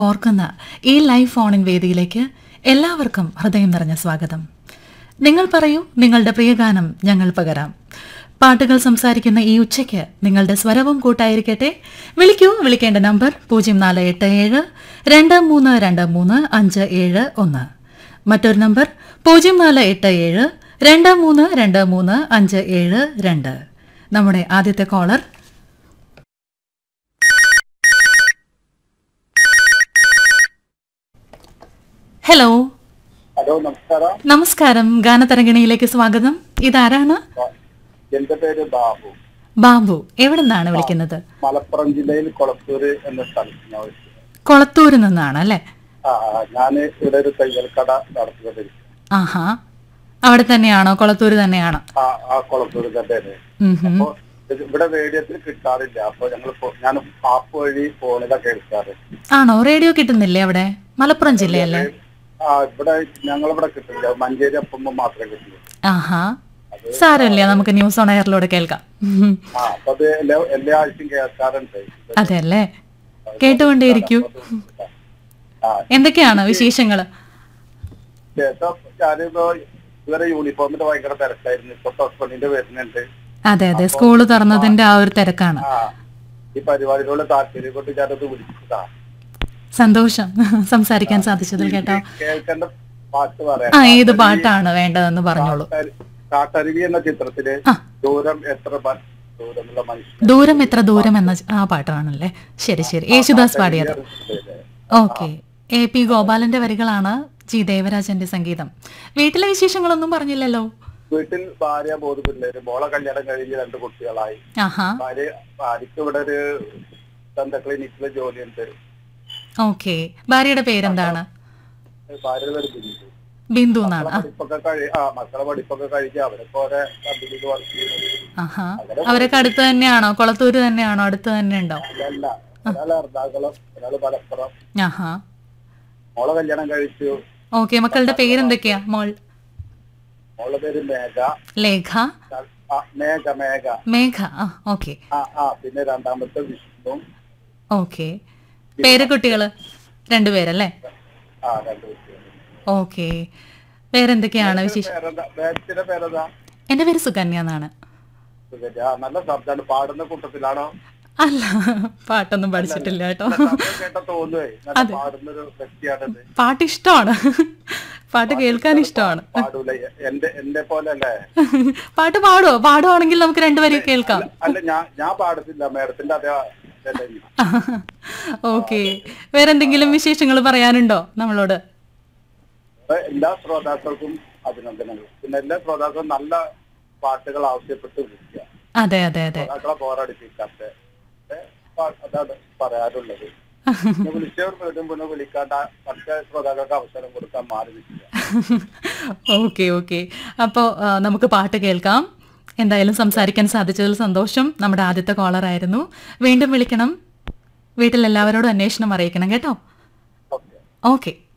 ഓർക്കുന്ന ഈ ലൈവ് ഫോണിൻ വേദിയിലേക്ക് എല്ലാവർക്കും ഹൃദയം നിറഞ്ഞ സ്വാഗതം. നിങ്ങൾ പറയൂ, നിങ്ങളുടെ പ്രിയഗാനം ഞങ്ങൾ പകരാം. പാട്ടുകൾ സംസാരിക്കുന്ന ഈ ഉച്ചയ്ക്ക് നിങ്ങളുടെ സ്വരവും കൂട്ടായിരിക്കട്ടെ. വിളിക്കൂ. വിളിക്കേണ്ട നമ്പർ 0487 2323 571. മറ്റൊരു നമ്പർ 0487 2323 572. നമ്മുടെ ആദ്യത്തെ കോളർ. ഹലോ. ഹലോ, നമസ്കാരം. നമസ്കാരം. ഗാനതരംഗിണിയിലേക്ക് സ്വാഗതം. ഇതാരാണ്? എന്റെ പേര് ബാബു. ബാബു, എവിടെ നിന്നാണ് വിളിക്കുന്നത്? മലപ്പുറം ജില്ലയിൽ കൊളത്തൂര് എന്ന സ്ഥലത്ത്. കൊളത്തൂരിൽ നിന്നാണ് അല്ലേ? ഞാൻ ഇവിടെ ഒരു തയ്യൽ കട നടത്തിക്കൊണ്ടിരിക്കും. ആഹാ, അവിടെ തന്നെയാണോ? കൊളത്തൂര് തന്നെയാണോ? ആ കൊളത്തൂര് തന്നെ. അപ്പൊ ഇവിടെ റേഡിയോത്തിൽ കിട്ടാറില്ല. അപ്പൊ ഞാൻ ആപ്പ് വഴി ഫോണിലൊക്കെ എടുക്കാറ്. ആണോ? റേഡിയോ കിട്ടുന്നില്ലേ അവിടെ? മലപ്പുറം ജില്ലയല്ലേ? ഇവിടെ ഞങ്ങളിവിടെ കിട്ടില്ല. മഞ്ചേരി അപ്പം മാത്രമേ കിട്ടുള്ളൂ. ആഹാ, സാരമില്ല, നമുക്ക് ന്യൂസ് ഓൺ എയറിലൂടെ കേൾക്കാം. അപ്പൊ അത് എല്ലാ ആഴ്ചയും കേൾക്കാറുണ്ട്. അതെ അല്ലേ? കേട്ടുകൊണ്ടേയിരിക്കൂ. എന്തൊക്കെയാണ് വിശേഷങ്ങള്? ഞാനിപ്പോ ഇതുവരെ യൂണിഫോമിന്റെ ഭയങ്കര തിരക്കായിരുന്നു. ഇപ്പൊ ഹസ്ബൻഡിന്റെ വരുന്നുണ്ട്. അതെ അതെ, സ്കൂള് തുറന്നതിന്റെ ആ ഒരു തിരക്കാണ്. ഈ പരിപാടിയിലുള്ള താല്പര്യം കൊണ്ട് ഞാനത് വിളിച്ചതാ. സന്തോഷം സംസാരിക്കാൻ സാധിച്ചതിൽ കേട്ടോ. കേൾക്കേണ്ട പാട്ട് പറയാം. ഏത് പാട്ടാണ് വേണ്ടതെന്ന് പറഞ്ഞോളൂ. കാട്ടരുവി എന്ന ചിത്രത്തില് ദൂരം എത്ര ദൂരം എത്ര ദൂരം എന്ന ആ പാട്ടാണല്ലേ? ശരി ശരി, യേശുദാസ് പാടിയത്. ഓക്കെ. AP ഗോപാലന്റെ വരികളാണ്, ജി ദേവരാജന്റെ സംഗീതം. വീട്ടിലെ വിശേഷങ്ങളൊന്നും പറഞ്ഞില്ലല്ലോ. വീട്ടിൽ ഭാര്യ, 3 പിള്ളേര്. മോളെ കല്യാണം കഴിഞ്ഞ് 2 കുട്ടികളായി. ഭാര്യക്ക് ഇവിടെ ഒരു ദന്ത ക്ലിനിക്കില് ജോലിയുണ്ട്. ഓക്കെ. ഭാര്യയുടെ പേരെന്താണ്? ഭാര്യയുടെ പേര് ബിന്ദു. ബിന്ദു എന്നാണ്. മക്കളെ പഠിപ്പൊക്കെ കഴിഞ്ഞ് അവരൊക്കെ ഓരോ കമ്പനിയിൽ വർക്ക് ചെയ്യുന്നത്. അവരൊക്കെ അടുത്ത് തന്നെയാണോ? കൊളത്തൂര് തന്നെയാണോ? അടുത്ത് തന്നെ ഉണ്ടോ? അല്ല, ഒരാള് എറണാകുളം, ഒരാള് മലപ്പുറം. മോളെ കല്യാണം കഴിച്ചു. ഓക്കെ. മക്കളുടെ പേരെന്തൊക്കെയാ? മോളുടെ പേര് മേഘ. ലേഖ. മേഘ. ഓക്കെ. പിന്നെ രണ്ടാമത്തെ വിഷ്ണു. ഓക്കെ. പേരക്കുട്ടികള് 2 പേരല്ലേ? ഓക്കെ. വേറെന്തൊക്കെയാണ് വിശേഷം? എന്റെ പേര് സുകന്യ എന്നാണ്. നല്ല ശബ്ദമാണ്. പാടുന്ന കൂട്ടത്തിലാണോ? അല്ല, പാട്ടൊന്നും പഠിച്ചിട്ടില്ല കേട്ടോ. അതെ, പാട്ട് ഇഷ്ടമാണ്. പാട്ട് കേൾക്കാൻ ഇഷ്ടമാണ്. പാട്ട് പാടുവാണെങ്കിൽ നമുക്ക് 2 വരി കേൾക്കാം. അല്ല, ഞാൻ പാടത്തില്ല. മേഡത്തിന്റെ അതേ. ഓക്കെ. വേറെന്തെങ്കിലും വിശേഷങ്ങൾ പറയാനുണ്ടോ നമ്മളോട്? എല്ലാ ശ്രോതാക്കൾക്കും അഭിനന്ദനങ്ങൾ. പിന്നെ എല്ലാ ശ്രോതാക്കളും നല്ല പാട്ടുകൾ ആവശ്യപ്പെട്ട് വിളിക്കുക. അതെ അതെ അതെ, ശ്രോതാക്കളെ ബോറടിപ്പിക്കാത്ത അതാണ് പറയാറുള്ളത്. വിളിച്ചവർ വീണ്ടും പിന്നെ വിളിക്കാണ്ട മറ്റേ ശ്രോതാക്കൾക്ക് അവസരം കൊടുക്കാൻ മാറി നിൽക്കുക. Okay okay. അപ്പോൾ നമുക്ക് പാട്ട് കേൾക്കാം. എന്തായാലും സംസാരിക്കാൻ സാധിച്ചതിൽ സന്തോഷം. നമ്മുടെ ആദ്യത്തെ കോളർ ആയിരുന്നു. വീണ്ടും വിളിക്കണം. വീട്ടിലെല്ലാവരോടും അന്വേഷണം അറിയിക്കണം കേട്ടോ. ഓക്കെ.